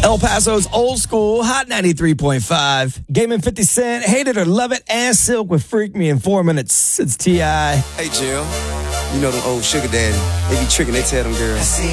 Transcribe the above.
El Paso's Old School, Hot 93.5. Game and 50 Cent, Hate It or Love It, and Silk with Freak Me in 4 minutes. It's T.I. Hey, Jill. You know them old sugar daddy. They be tricking, they tell them girls.